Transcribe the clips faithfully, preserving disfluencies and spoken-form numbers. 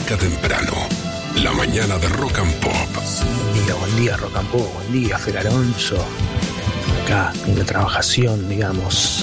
arranca temprano. La mañana de Rock and Pop. Buen día, buen día, Rock and Pop. Buen día, Fer Alonso. Acá, en la trabajación, digamos.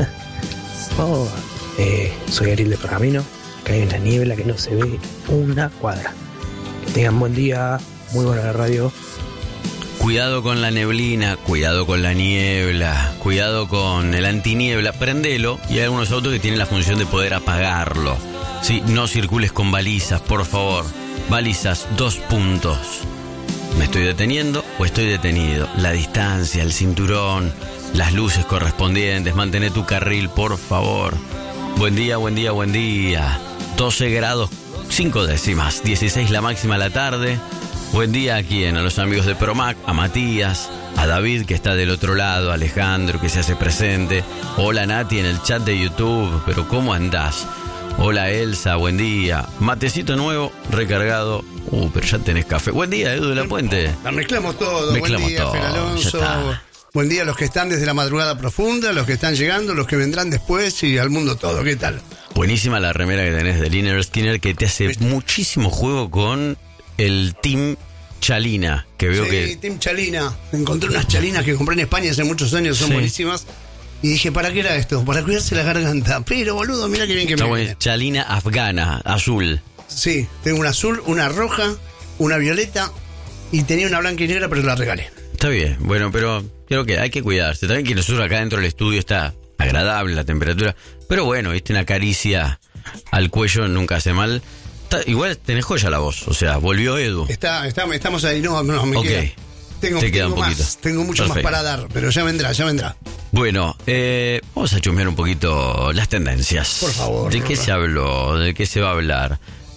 oh, eh, soy Ariel de Pergamino. Acá hay una niebla que no se ve una cuadra. Que tengan buen día. Muy buena la radio. Cuidado con la neblina, cuidado con la niebla, cuidado con el antiniebla, prendelo, y hay algunos autos que tienen la función de poder apagarlo. Sí, no circules con balizas, por favor. Balizas, dos puntos. ¿Me estoy deteniendo o estoy detenido? La distancia, el cinturón, las luces correspondientes, mantén tu carril, por favor. Buen día, buen día, buen día. doce grados, cinco décimas, dieciséis la máxima a la tarde. Buen día a quien, a los amigos de Promac, a Matías, a David que está del otro lado, a Alejandro que se hace presente. Hola Nati en el chat de YouTube, pero ¿cómo andás? Hola Elsa, buen día. Matecito nuevo, recargado. Uh, pero ya tenés café. Buen día, Edu de la Puente. La mezclamos todo. Mezclamos buen día, todo. Fer Alonso. Buen día a los que están desde la madrugada profunda, los que están llegando, los que vendrán después y al mundo todo. ¿Qué tal? Buenísima la remera que tenés de Liner Skinner, que te hace muchísimo juego con el Team Chalina, que veo sí, que... Sí, Team Chalina. Encontré unas chalinas que compré en España hace muchos años, son sí. buenísimas. Y dije, ¿para qué era esto? Para cuidarse la garganta. Pero, boludo, mira qué bien que Está me bueno. viene. Chalina afgana, azul. Sí, tengo una azul, una roja, una violeta y tenía una blanca y negra, pero la regalé. Está bien, bueno, pero creo que hay que cuidarse. También que nosotros acá dentro del estudio está agradable la temperatura. Pero bueno, viste, una caricia al cuello nunca hace mal. Está, igual tenés joya la voz, o sea, volvió Edu. Está, está, estamos ahí, no, no, me Ok. queda. Tengo, Te queda tengo un poquito. más, tengo mucho Perfecto. más para dar, pero ya vendrá, ya vendrá. Bueno, eh, vamos a chusmear un poquito las tendencias. Por favor. ¿De qué se habló? ¿De qué se va a hablar?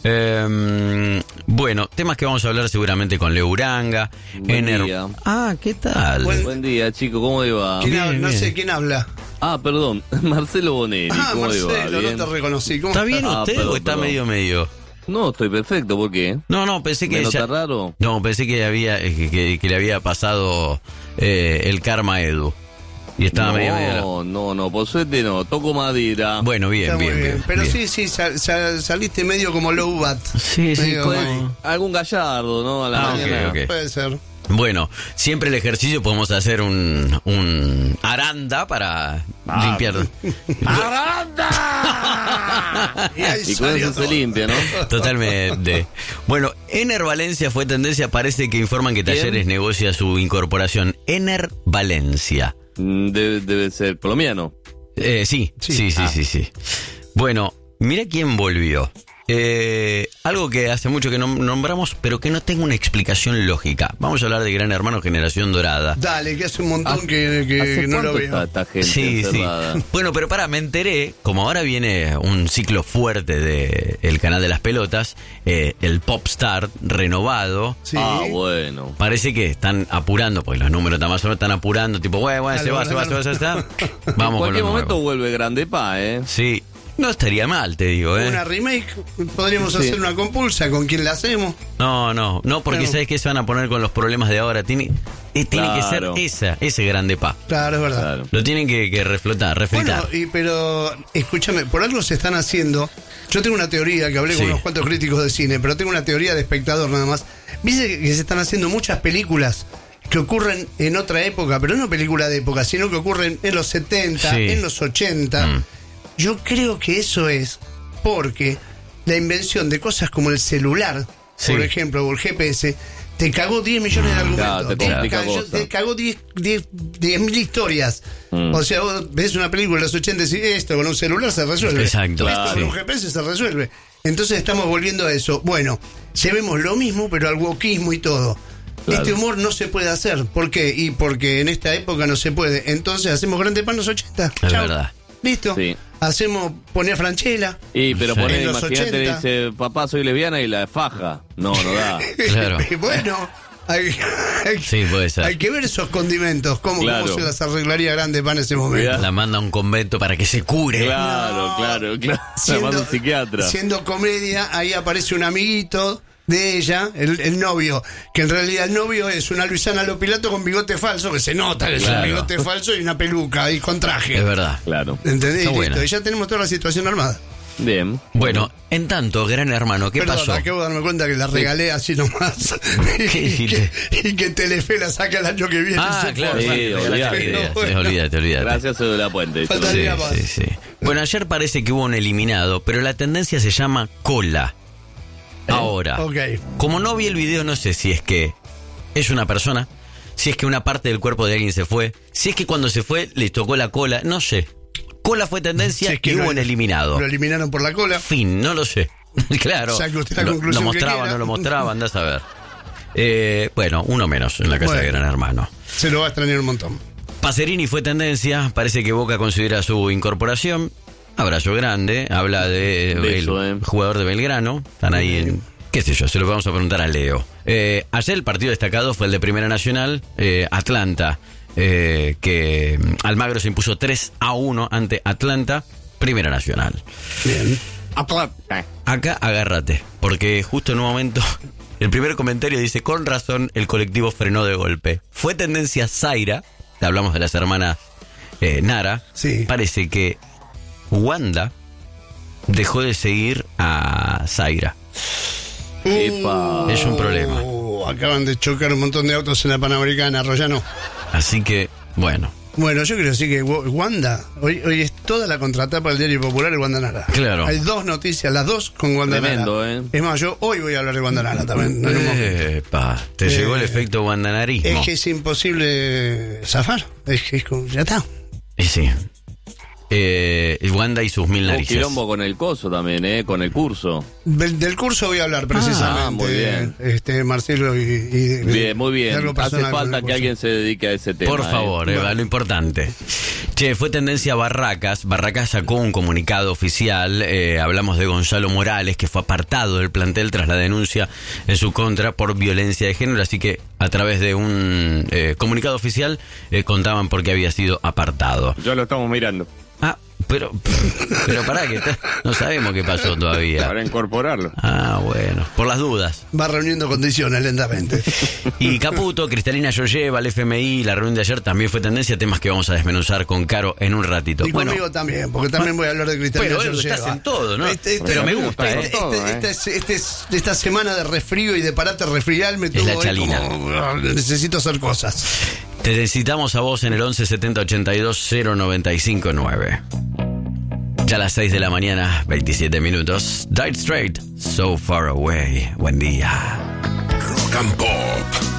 Eh, bueno, temas que vamos a hablar seguramente con Leo Uranga. Buen Ener- día. Ah, ¿qué tal? Buen- Buen día, chico, ¿cómo le va? ¿Quién bien, habla? No bien. sé quién habla. Ah, perdón, Marcelo Bonelli, Ah, ¿cómo le va? Marcelo, ¿Bien? no te reconocí. ¿Cómo ¿Está bien Ah, usted perdón, o está perdón. medio medio? No, estoy perfecto, ¿por qué? No, no, pensé que ¿Me nota ya- raro? No, pensé que había eh, que, que- que le había pasado eh, el karma a Edu. Y estaba no, medio medio. no, no, por suerte no, toco madera. Bueno, bien, Está muy bien, bien. bien. Pero bien. sí, sí, sal- sal- saliste medio como low bat. Sí, sí, Medio puede- como- Algún gallardo, ¿no? A la Ah, ok, mañana. ok. Puede ser. Bueno, siempre el ejercicio podemos hacer un, un aranda para Ah. limpiar. Y, ahí Y con salió eso se todo. limpia, ¿no? Totalmente. Bueno, Ener Valencia fue tendencia. Parece que informan que ¿Quién? Talleres negocia su incorporación. Ener Valencia. Mm, Debe, debe ser colombiano. Eh, sí, sí, sí, sí, Ah. sí, sí. Bueno, mira quién volvió. Eh, algo que hace mucho que nom- nombramos, pero que no tengo una explicación lógica. Vamos a hablar de Gran Hermano Generación Dorada. Dale, que hace un montón ¿Hace- que, que ¿Hace no lo cuánto veo. está esta gente Sí, sí. encerrada? Bueno, pero para, me enteré, como ahora viene un ciclo fuerte de el canal de las pelotas, eh, el Popstar renovado. Sí. Ah, bueno. Parece que están apurando, porque los números están más o menos están apurando, tipo, bueno, bueno, se Dale, va, se va, dale, se va, se va, dale. se va. En Vamos con cualquier lo momento nuevo. vuelve Grande Pa, ¿eh? Sí, no estaría mal, te digo, ¿eh? Una remake, podríamos Sí. hacer una compulsa con quien la hacemos. No, no, no, porque Bueno. ¿sabes qué se van a poner con los problemas de ahora? Tiene, eh, tiene que ser Claro. esa, ese grande pa. Claro, es verdad. Claro. Lo tienen que, que reflotar, refritar. Bueno, y, pero escúchame, por algo se están haciendo. Yo tengo una teoría que hablé Sí. con unos cuantos críticos de cine, pero tengo una teoría de espectador nada más. Viste que, que se están haciendo muchas películas que ocurren en otra época, pero no película de época, sino que ocurren en los setenta, Sí. en los ochenta. Mm. Yo creo que eso es porque la invención de cosas como el celular, Sí. por ejemplo, o el G P S, te cagó diez millones de argumentos. Claro, te te, complica cayó- cosas. te cagó diez mil historias. Mm. O sea, vos ves una película de los ochenta y decís, esto con un celular se resuelve. Exacto, Esto con sí. un G P S se resuelve. Entonces estamos volviendo a eso. Bueno, llevemos lo mismo, pero al wokismo y todo. Claro. Este humor no se puede hacer. ¿Por qué? Y porque en esta época no se puede. Entonces hacemos Grande Pa en los ochenta. Es Chau. verdad. Listo. Sí. Hacemos poner Franchella. Y pero Sí. poner, En los imagínate, le ochenta. dice, papá, soy lesbiana y la faja. No, no da. Claro. Y bueno, hay, hay- Sí, puede ser. hay que ver esos condimentos. ¿Cómo, Claro. cómo se las arreglaría Grande Pa en ese momento? Mirá. La manda a un convento para que se cure. Claro, No. claro, claro. La manda un psiquiatra. siendo comedia, ahí aparece un amiguito de ella, el, el novio, que en realidad el novio es una Luisana Lopilato con bigote falso, que se nota que es Claro. un bigote falso y una peluca y con traje. Es verdad. Claro. ¿Entendés? Está Y buena. listo. Y ya tenemos toda la situación armada. Bien. Bueno, en tanto, Gran Hermano, ¿qué Perdón, pasó? acabo de darme cuenta que la regalé así nomás. ¿Qué y, dijiste? que, y que Telefe la saca el año que viene. Ah, se claro, fue. Sí, sí, olvídate. olvídate, Bueno. olvídate, olvídate. Gracias, de la Puente. Falta- Sí, Faltaría más. sí, sí. Bueno, ayer parece que hubo un eliminado, pero la tendencia se llama cola. Ahora, Ok. como no vi el video, no sé si es que es una persona, si es que una parte del cuerpo de alguien se fue, si es que cuando se fue le tocó la cola, no sé. Cola fue tendencia Si es que y lo- hubo un eliminado. Lo eliminaron por la cola. Fin, no lo sé. Claro. Saque usted la lo, conclusión lo que mostraba, quiera. no lo mostraba, andás a ver. Eh, bueno, uno menos en la casa de Bueno. Gran Hermano. Se lo va a extrañar un montón. Pacerini fue tendencia, parece que Boca considera su incorporación. Abrazo grande, habla de Beso, el eh. jugador de Belgrano. Están ahí en, qué sé yo, se lo vamos a preguntar a Leo. Eh, ayer el partido destacado fue el de Primera Nacional, eh, Atlanta, eh, que mm, Almagro se impuso tres a uno ante Atlanta, Primera Nacional. Bien. Acá agárrate, porque justo en un momento el primer comentario dice, con razón el colectivo frenó de golpe. Fue tendencia Zaira, hablamos de las hermanas eh, Nara. Sí. Parece que Wanda dejó de seguir a Zaira. Epa. Es un problema. Uh, acaban de chocar un montón de autos en la Panamericana, Royano. Así que, bueno, Bueno, yo creo sí que Wa- Wanda, hoy, hoy es toda la contratapa del Diario Popular de Wanda Nara. Claro. Hay dos noticias, las dos con Wanda Tremendo, Nara. eh. Es más, yo hoy voy a hablar de Wanda Nara también. En un momento. epa, te Eh, llegó el efecto wandanarismo. Es que es imposible zafar. Es que es como, ya está. Y sí. Eh, Wanda y sus mil Un narices. quilombo con el coso también, ¿eh? Con el curso. Del, del curso voy a hablar precisamente. Ah, muy bien. Este, Marcelo y, y de- Bien, muy de bien. algo Hace personal con falta el que curso. alguien se dedique a ese tema. Por ¿eh? favor, Eva, lo importante. Che, fue tendencia Barracas. Barracas sacó un comunicado oficial. eh, hablamos de Gonzalo Morales, que fue apartado del plantel tras la denuncia en su contra por violencia de género. Así que a través de un eh, comunicado oficial eh, contaban por qué había sido apartado. Ya lo estamos mirando. Ah, pero, pero pará, que está- no sabemos qué pasó todavía. Para incorporarlo. Ah, bueno, por las dudas. Va reuniendo condiciones lentamente. Y Caputo, Cristalina Georgieva, el F M I, la reunión de ayer también fue tendencia, temas que vamos a desmenuzar con Caro en un ratito. Y Bueno, conmigo también, porque también voy a hablar de Cristalina pero, Edu, Georgieva. estás en todo, ¿no? Este- este- Pero me este- gusta, este- ¿eh? Todo, este- ¿eh? este es- este es- esta semana de resfrío y de parate resfrial me Es tuvo la ahí chalina. como, ah, necesito hacer cosas. te necesitamos a vos en el once setenta ochenta y dos cero noventa y cinco nueve. Ya a las seis de la mañana, veintisiete minutos. Dire Straight, So Far Away. Buen día. Rock and Pop.